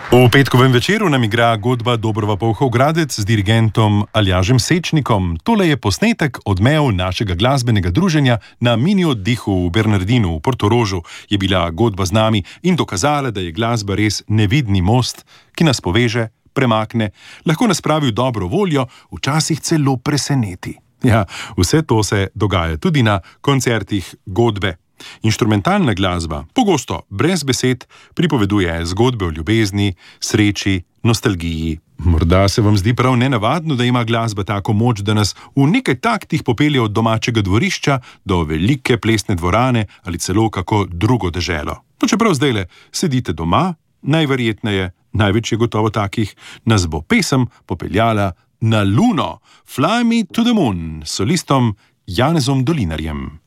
V petkovem večeru nam igra godba Dobrova Polhov Gradec z dirigentom Aljažem Sečnikom. Tole je posnetek odmev našega glasbenega druženja na mini oddihu v Bernardinu v Portorožu. Je bila godba z nami in dokazala, da je glasba res nevidni most, ki nas poveže, premakne, lahko nas pravi v dobro voljo, včasih celo preseneti. Ja, vse to se dogaja tudi na koncertih godbe. Inštrumentalna glasba, pogosto brez besed, pripoveduje zgodbe o ljubezni, sreči, nostalgiji. Morda se vam zdi prav nenavadno, da ima glasba tako moč, da nas v nekaj taktih popelje od domačega dvorišča do velike plesne dvorane ali celo kako drugo deželo. No, čeprav zdajle sedite doma, najverjetneje, največ je gotovo takih, nas bo pesem popeljala na Luno. Fly Me to the Moon s solistom Janezom Dolinarjem.